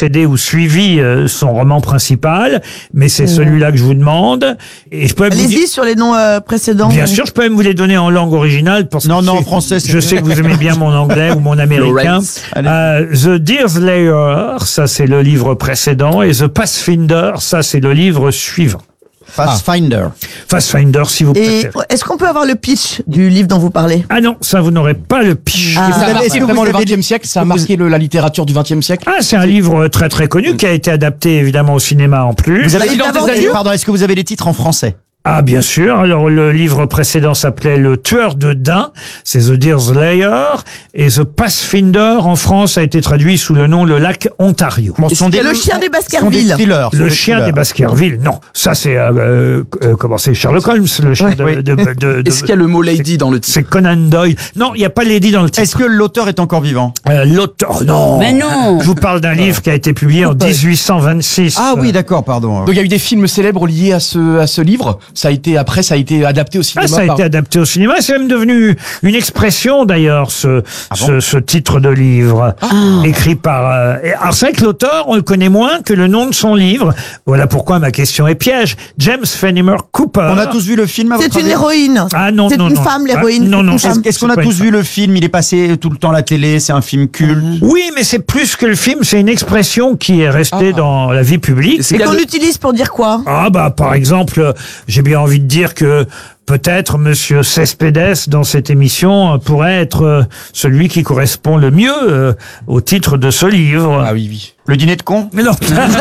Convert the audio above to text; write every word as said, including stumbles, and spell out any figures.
précédé ou suivi euh, son roman principal, mais c'est celui-là que je vous demande. Et je peux même vous Allez-y dire- sur les noms euh, précédents. Bien sûr, je peux même vous les donner en langue originale. Parce Non, que non, je en sais- français, c'est Je sais que vous aimez bien mon anglais ou mon américain. Lawrence. Euh, The Deerslayer, ça c'est le livre précédent, et The Pathfinder, ça c'est le livre suivant. Pathfinder. Pathfinder, si vous Et préférez. est-ce qu'on peut avoir le pitch du livre dont vous parlez? Ah non, ça vous n'aurez pas le pitch. Ah. Et ça Vous a avez- marqué est-ce que vraiment vous le avez vingtième siècle, ça a marqué le- la littérature du vingtième siècle. Ah, c'est un livre très très connu qui a été adapté évidemment au cinéma en plus. Vous avez Bah, il Pardon, avance dur. pardon, est-ce que vous avez les titres en français? Ah, bien sûr. Alors, le livre précédent s'appelait Le Tueur de Daims. C'est The Deerslayer. Et The Pathfinder, en France, a été traduit sous le nom Le Lac Ontario. Bon, ce sont C'est le chien des ce sont des Baskerville. thrillers. ce sont Le des chien thrillers. des Baskerville. Non. Ça, c'est, euh, euh, comment c'est Sherlock Holmes, le chien de, oui. de, de, de- Est-ce qu'il y a le mot lady dans le titre? C'est Conan Doyle. Non, il n'y a pas Lady dans le titre. Est-ce que l'auteur est encore vivant? Euh, L'auteur, non. Mais non. Je vous parle d'un livre qui a été publié en dix-huit cent vingt-six. Ah oui, d'accord, pardon. Donc il y a eu des films célèbres liés à ce, à ce livre. Ça a été, après, ça a été adapté au cinéma. Ah, ça a par- été adapté au cinéma. C'est même devenu une expression, d'ailleurs, ce, ce, ce titre de livre, écrit par... euh, et- alors, c'est vrai que l'auteur, on le connaît moins que le nom de son livre. Voilà pourquoi ma question est piège. James Fenimore Cooper. On a tous vu le film à C'est votre une avis? héroïne. Ah non, C'est non, une non. femme, Ah, l'héroïne. non, c'est non, une c'est- femme. Est-ce est-ce qu'on a pas tous une vu le film? Il est passé tout le temps à la télé, c'est un film culte. Oui, mais c'est plus que le film, c'est une expression qui est restée Ah. dans la vie publique. C'est Et quel- qu'on utilise pour dire quoi? Ah bah par exemple, j'ai bien envie de dire que peut-être Monsieur Cespedes dans cette émission euh, pourrait être euh, celui qui correspond le mieux euh, au titre de ce livre. Ah oui, oui. Le dîner de con? Mais non.